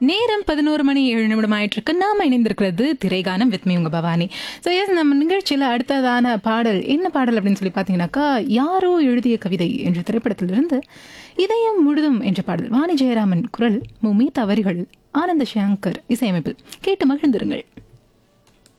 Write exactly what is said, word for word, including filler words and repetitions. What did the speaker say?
நேரம் பதினோரு மணி ஏழு நிமிடம் ஆயிட்டு இருக்கு. நாம இணைந்திருக்கிறது திரைகானம் வித் மீ உங்க பவானி. ஸோ எஸ், நம்ம நிகழ்ச்சியில் அடுத்ததான பாடல் என்ன பாடல் அப்படின்னு சொல்லி பார்த்தீங்கன்னாக்கா, யாரோ எழுதிய கவிதை என்ற திரைப்படத்திலிருந்து இதயம் முழுதும் என்ற பாடல். வாணி ஜெயராமன் குரல், முமீத் அவர்கள், ஆனந்த சங்கர் இசையமைப்பில் கேட்டு மகிழ்ந்திருங்கள்.